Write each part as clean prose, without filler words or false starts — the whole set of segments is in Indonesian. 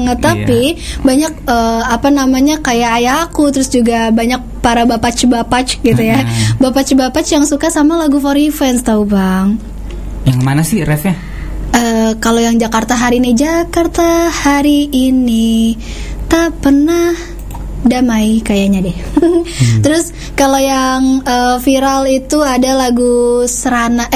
banget. Tapi banyak apa namanya kayak ayah aku, terus juga banyak para bapac gitu ya, bapac yang suka sama lagu For Revenge, tahu bang? Yang mana sih refnya? Kalau yang Jakarta hari ini tak pernah damai kayaknya deh. Terus kalau yang viral itu ada lagu Serana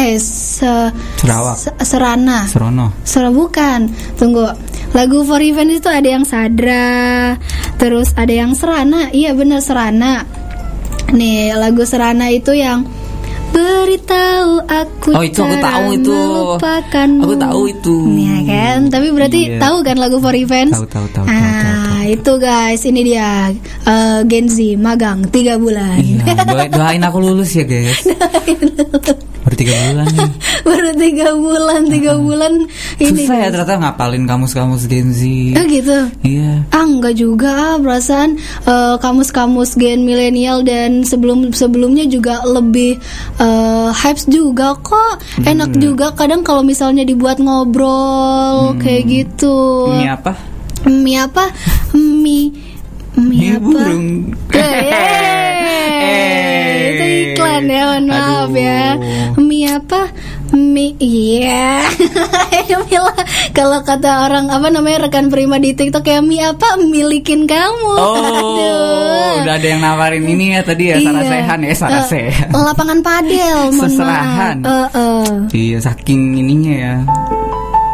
bukan. Tunggu. Lagu For Revenge itu ada yang Sadra, terus ada yang Serana. Iya benar, Serana. Nih, lagu Serana itu yang beritahu aku itu aku tahu itu. Melupakanmu. Aku tahu itu. Iya kan? Tapi berarti tahu kan lagu For Revenge? Tahu. Itu guys, ini dia Gen Z magang 3 bulan. Iya, doain aku lulus ya guys. Baru 3 bulan nih. Baru 3 bulan. Ini susah ya ternyata ngapalin kamus-kamus Gen Z. Oh gitu. Iya. Enggak juga, perasaan kamus-kamus Gen milenial dan sebelumnya juga lebih hype juga kok. Enak juga kadang kalau misalnya dibuat ngobrol kayak gitu. Mie apa? Mie apa? Mie apa? Burung. Itu iklan ya, mohon maaf ya. Mie apa? Iya. Kalau kata orang apa namanya rekan Prima di TikTok kayak mie apa? Milikin kamu. Aduh. Udah ada yang nawarin ini ya tadi ya, Sarasehan ya, Sarasehan. Lapangan padel, mohon Seserahan. maaf. Iya, saking ininya ya.